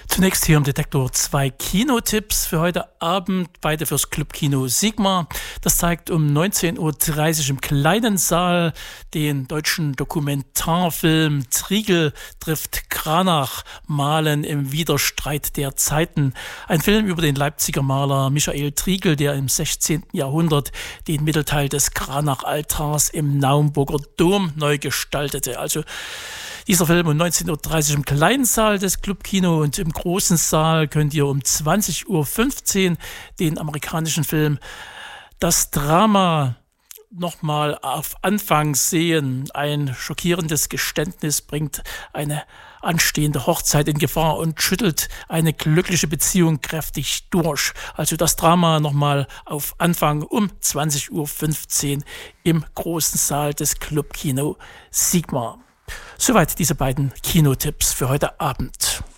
Zunächst hier im Detektor 2 Kinotipps für heute Abend, beide fürs Clubkino Sigma. Das zeigt um 19.30 Uhr im kleinen Saal den deutschen Dokumentarfilm Triegel trifft Cranach, Malen im Widerstreit der Zeiten. Ein Film über den Leipziger Maler Michael Triegel, der im 16. Jahrhundert den Mittelteil des Cranach-Altars im Naumburger Dom neu gestaltete. Also dieser Film um 19.30 Uhr im kleinen Saal des Clubkino, und im großen Saal könnt ihr um 20.15 Uhr den amerikanischen Film Das Drama nochmal auf Anfang sehen. Ein schockierendes Geständnis bringt eine anstehende Hochzeit in Gefahr und schüttelt eine glückliche Beziehung kräftig durch. Also das Drama nochmal auf Anfang um 20.15 Uhr im großen Saal des Clubkino Sigma. Soweit diese beiden Kinotipps für heute Abend.